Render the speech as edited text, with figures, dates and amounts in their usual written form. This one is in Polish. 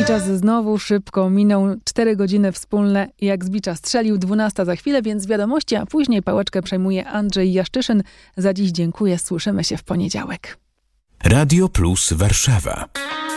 czas znowu szybko minął. 4 godziny wspólne, jak z bicza strzelił. 12 za chwilę, więc wiadomości, a później pałeczkę przejmuje Andrzej Jaszczyszyn. Za dziś dziękuję, słyszymy się w poniedziałek. Radio Plus Warszawa.